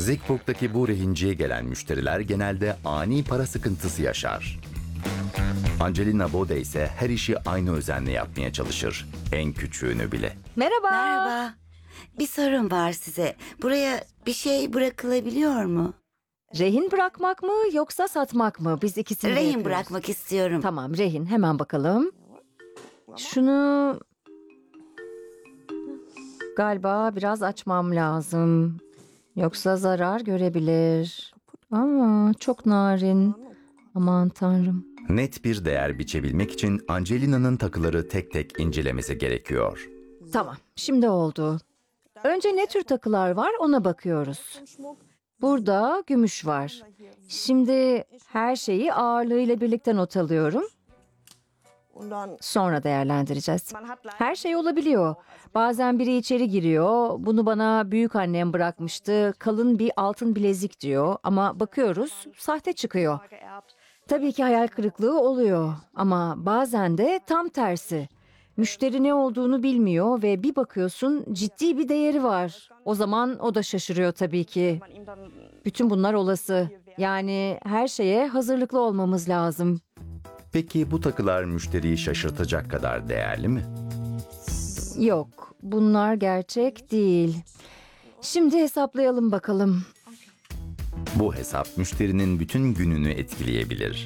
Zikburg'daki bu rehinciye gelen müşteriler genelde ani para sıkıntısı yaşar. Angelina Bode ise her işi aynı özenle yapmaya çalışır. En küçüğünü bile. Merhaba. Merhaba. Bir sorun var size. Buraya bir şey bırakılabiliyor mu? Rehin bırakmak mı yoksa satmak mı? Biz ikisini de Rehin yapıyoruz. bırakmak istiyorum. Tamam, rehin. Hemen bakalım. Şunu galiba biraz açmam lazım. Yoksa zarar görebilir. Ama çok narin. Aman tanrım. Net bir değer biçebilmek için Angelina'nın takıları tek tek incelemesi gerekiyor. Tamam, şimdi oldu. Önce ne tür takılar var ona bakıyoruz. Burada gümüş var. Şimdi her şeyi ağırlığıyla birlikte not alıyorum. Sonra değerlendireceğiz. Her şey olabiliyor. Bazen biri içeri giriyor. Bunu bana büyük annem bırakmıştı. Kalın bir altın bilezik diyor. Ama bakıyoruz sahte çıkıyor. Tabii ki hayal kırıklığı oluyor. Ama bazen de tam tersi. Müşteri ne olduğunu bilmiyor ve bir bakıyorsun ciddi bir değeri var. O zaman o da şaşırıyor tabii ki. Bütün bunlar olası. Yani her şeye hazırlıklı olmamız lazım. Peki bu takılar müşteriyi şaşırtacak kadar değerli mi? Yok, bunlar gerçek değil. Şimdi hesaplayalım bakalım. Bu hesap müşterinin bütün gününü etkileyebilir.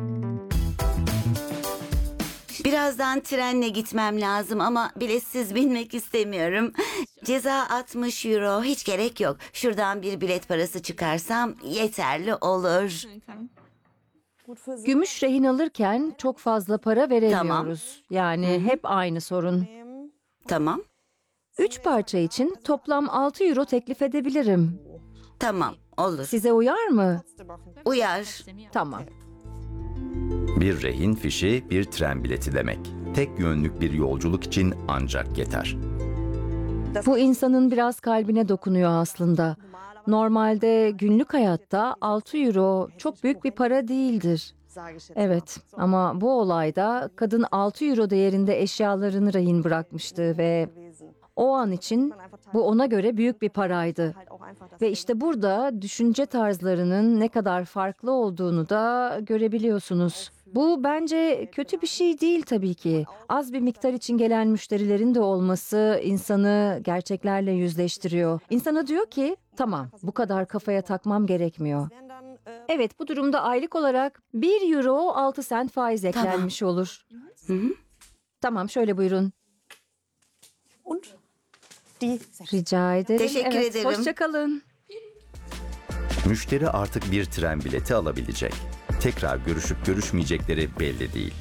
Birazdan trenle gitmem lazım ama biletsiz binmek istemiyorum. Ceza 60 euro. Hiç gerek yok. Şuradan bir bilet parası çıkarsam yeterli olur. Gümüş rehin alırken çok fazla para veremiyoruz. Yani hep aynı sorun. Tamam. 3 parça için toplam 6 euro teklif edebilirim. Tamam. Olur. Size uyar mı? Uyar. Tamam. Bir rehin fişi bir tren bileti demek. Tek yönlük bir yolculuk için ancak yeter. Bu insanın biraz kalbine dokunuyor aslında. Normalde günlük hayatta 6 euro çok büyük bir para değildir. Evet ama bu olayda kadın 6 euro değerinde eşyalarını rehin bırakmıştı ve o an için bu ona göre büyük bir paraydı. Ve işte burada düşünce tarzlarının ne kadar farklı olduğunu da görebiliyorsunuz. Bu bence kötü bir şey değil tabii ki. Az bir miktar için gelen müşterilerin de olması insanı gerçeklerle yüzleştiriyor. İnsana diyor ki tamam bu kadar kafaya takmam gerekmiyor. Evet bu durumda aylık olarak 1 euro 6 sent faiz eklenmiş olur. Tamam şöyle buyurun. Rica ederim. Teşekkür ederim. Hoşça kalın. Müşteri artık bir tren bileti alabilecek. Tekrar görüşüp görüşmeyecekleri belli değil.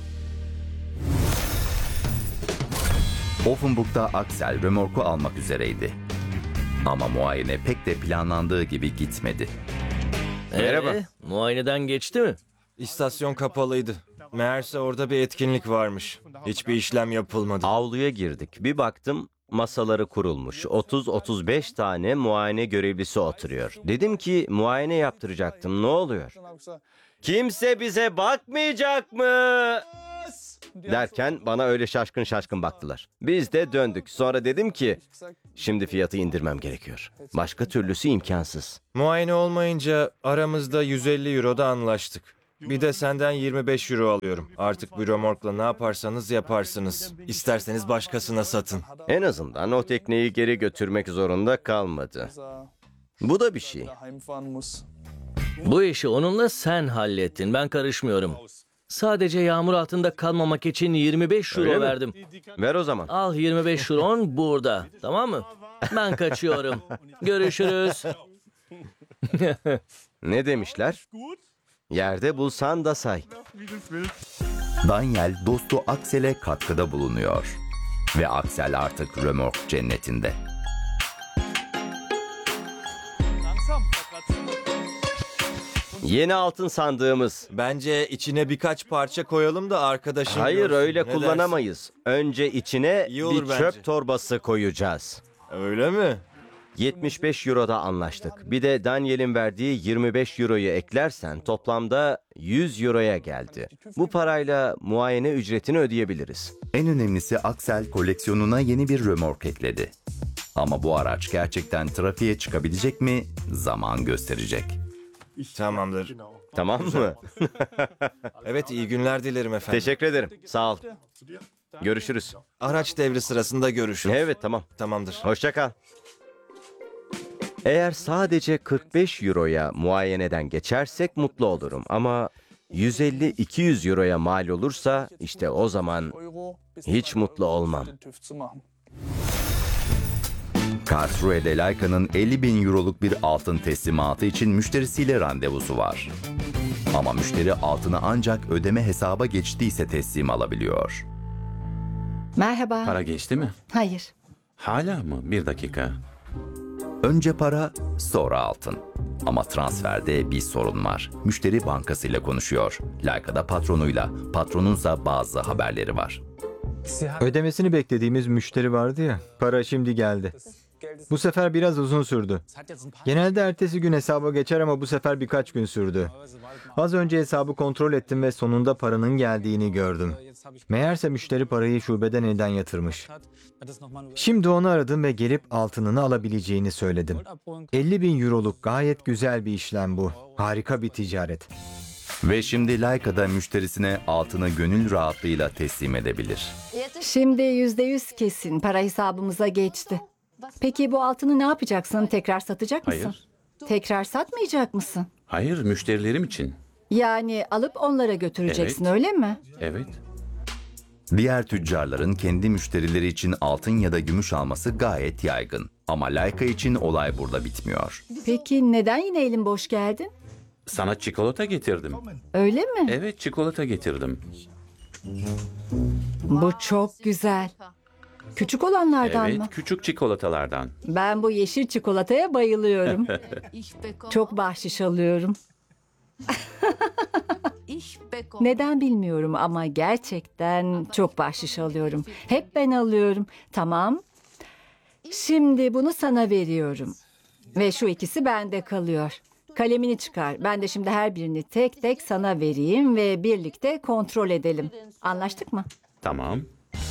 Offenburg'da Axel römorku almak üzereydi. Ama muayene pek de planlandığı gibi gitmedi. Merhaba. Muayeneden geçti mi? İstasyon kapalıydı. Meğerse orada bir etkinlik varmış. Hiçbir işlem yapılmadı. Avluya girdik. Bir baktım masaları kurulmuş. 30-35 tane muayene görevlisi oturuyor. Dedim ki muayene yaptıracaktım. Ne oluyor? Kimse bize bakmayacak mı? Derken bana öyle şaşkın şaşkın baktılar. Biz de döndük. Sonra dedim ki şimdi fiyatı indirmem gerekiyor. Başka türlüsü imkansız. Muayene olmayınca aramızda 150 euroda anlaştık. Bir de senden 25 euro alıyorum. Artık bu römorkla ne yaparsanız yaparsınız. İsterseniz başkasına satın. En azından o tekneyi geri götürmek zorunda kalmadı. Bu da bir şey. Bu işi onunla sen hallettin. Ben karışmıyorum. Sadece yağmur altında kalmamak için 25 Öyle euro mi? verdim. Ver o zaman. Al 25 euron burada. Tamam mı? Ben kaçıyorum. Görüşürüz. Ne demişler? Yerde bulsan da say. Daniel dostu Axel'e katkıda bulunuyor. Ve Axel artık römork cennetinde. Yeni altın sandığımız. Bence içine birkaç parça koyalım da arkadaşım Hayır görsün. öyle Ne dersin? kullanamayız. Önce içine İyi olur bir bence. çöp torbası koyacağız. Öyle mi? 75 euroda anlaştık. Bir de Daniel'in verdiği 25 euroyu eklersen toplamda 100 euroya geldi. Bu parayla muayene ücretini ödeyebiliriz. En önemlisi Axel koleksiyonuna yeni bir römork ekledi. Ama bu araç gerçekten trafiğe çıkabilecek mi? Zaman gösterecek. Tamamdır. Tamam mı? Evet, iyi günler dilerim efendim. Teşekkür ederim. Sağ ol. Görüşürüz. Araç devri sırasında görüşürüz. Evet, tamam. Tamamdır. Hoşça kal. Eğer sadece 45 euroya muayeneden geçersek mutlu olurum. Ama 150-200 euroya mal olursa işte o zaman hiç mutlu olmam. Karlsruhe'de Leica'nın 50.000 euroluk bir altın teslimatı için müşterisiyle randevusu var. Ama müşteri altını ancak ödeme hesaba geçtiyse teslim alabiliyor. Merhaba. Para geçti mi? Hayır. Hala mı? Bir dakika. Önce para, sonra altın. Ama transferde bir sorun var. Müşteri bankasıyla konuşuyor. Leica'da patronuyla. Patronunsa bazı haberleri var. Ödemesini beklediğimiz müşteri vardı ya, para şimdi geldi. Bu sefer biraz uzun sürdü. Genelde ertesi gün hesaba geçer ama bu sefer birkaç gün sürdü. Az önce hesabı kontrol ettim ve sonunda paranın geldiğini gördüm. Meğerse müşteri parayı şubeden elden yatırmış. Şimdi onu aradım ve gelip altınını alabileceğini söyledim. 50.000 euroluk gayet güzel bir işlem bu. Harika bir ticaret. Ve şimdi Leica'da müşterisine altını gönül rahatlığıyla teslim edebilir. Şimdi %100 kesin para hesabımıza geçti. Peki bu altını ne yapacaksın? Tekrar satacak mısın? Hayır. Tekrar satmayacak mısın? Hayır, müşterilerim için. Yani alıp onlara götüreceksin, Evet. öyle mi? Evet. Diğer tüccarların kendi müşterileri için altın ya da gümüş alması gayet yaygın. Ama Leica için olay burada bitmiyor. Peki neden yine elin boş geldin? Sana çikolata getirdim. Öyle mi? Evet, çikolata getirdim. Bu çok güzel. Küçük olanlardan Evet, mı? küçük çikolatalardan. Ben bu yeşil çikolataya bayılıyorum. Çok bahşiş alıyorum. Neden bilmiyorum ama gerçekten çok bahşiş alıyorum. Hep ben alıyorum. Tamam. Şimdi bunu sana veriyorum. Ve şu ikisi bende kalıyor. Kalemini çıkar. Ben de şimdi her birini tek tek sana vereyim ve birlikte kontrol edelim. Anlaştık mı? Tamam.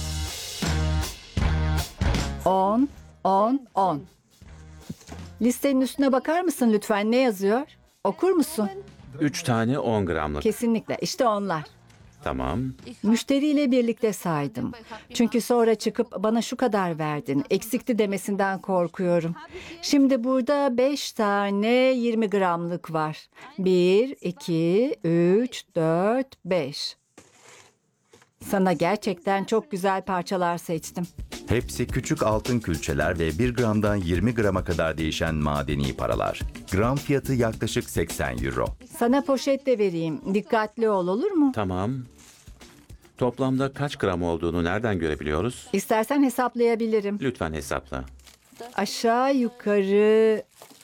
10, 10, 10. Listenin üstüne bakar mısın lütfen? Ne yazıyor? Okur musun? 3 tane 10 gramlık. Kesinlikle. İşte onlar. Tamam. Müşteriyle birlikte saydım. Çünkü sonra çıkıp bana şu kadar verdin, eksikti demesinden korkuyorum. Şimdi burada 5 tane 20 gramlık var. 1, 2, 3, 4, 5. Sana gerçekten çok güzel parçalar seçtim. Hepsi küçük altın külçeler ve 1 gramdan 20 grama kadar değişen madeni paralar. Gram fiyatı yaklaşık 80 euro. Sana poşet de vereyim. Dikkatli ol, olur mu? Tamam. Toplamda kaç gram olduğunu nereden görebiliyoruz? İstersen hesaplayabilirim. Lütfen hesapla. Aşağı yukarı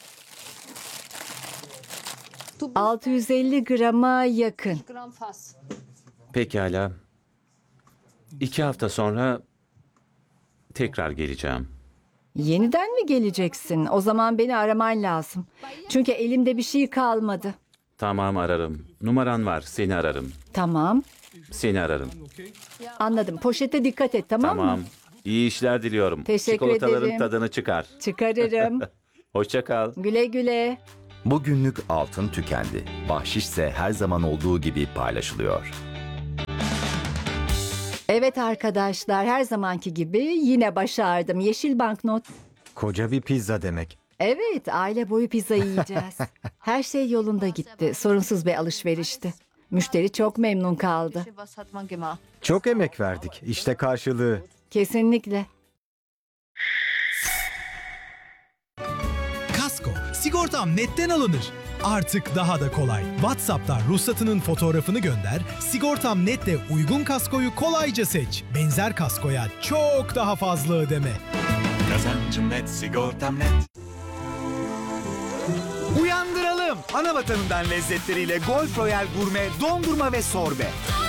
650 grama yakın. Pekala. 2 hafta sonra tekrar geleceğim. Yeniden mi geleceksin? O zaman beni araman lazım. Çünkü elimde bir şey kalmadı. Tamam, ararım. Numaran var, seni ararım. Tamam, Seni ararım. anladım. Poşete dikkat et, tamam Tamam. mı? İyi işler diliyorum. Teşekkür Çikolataların ederim. tadını çıkar. Çıkarırım. Hoşça kal. Güle güle. Bugünlük altın tükendi. Bahşişse her zaman olduğu gibi paylaşılıyor. Evet arkadaşlar, her zamanki gibi yine başardım. Yeşil banknot. Koca bir pizza demek. Evet, aile boyu pizza yiyeceğiz. Her şey yolunda gitti. Sorunsuz bir alışverişti. Müşteri çok memnun kaldı. Çok emek verdik. İşte karşılığı. Kesinlikle. Kasko, sigortam netten alınır. Artık daha da kolay. WhatsApp'tan ruhsatının fotoğrafını gönder, Sigortam Net'le uygun kaskoyu kolayca seç. Benzer kaskoya çok daha fazla ödeme. Kazancım net, sigortam net. Uyandıralım. Ana vatanından lezzetleriyle Golf Royal Gurme, dondurma ve sorbe.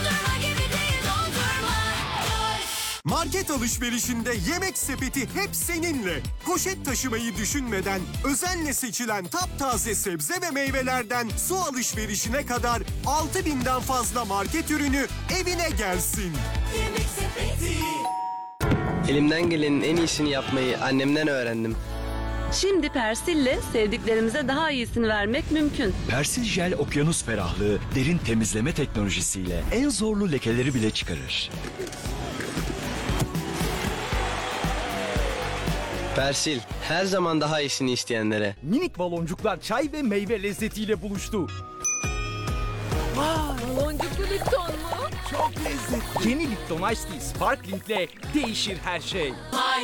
Market alışverişinde yemek sepeti hep seninle. Poşet taşımayı düşünmeden özenle seçilen taptaze sebze ve meyvelerden su alışverişine kadar 6.000'den fazla market ürünü evine gelsin. Yemek sepeti. Elimden gelenin en iyisini yapmayı annemden öğrendim. Şimdi Persil'le sevdiklerimize daha iyisini vermek mümkün. Persil Jel okyanus ferahlığı derin temizleme teknolojisiyle en zorlu lekeleri bile çıkarır. Persil, her zaman daha iyisini isteyenlere. Minik baloncuklar çay ve meyve lezzetiyle buluştu. Baloncuklu Lipton mu? Çok lezzetli. Yeni Lipton Ice Tea Sparkling'le değişir her şey.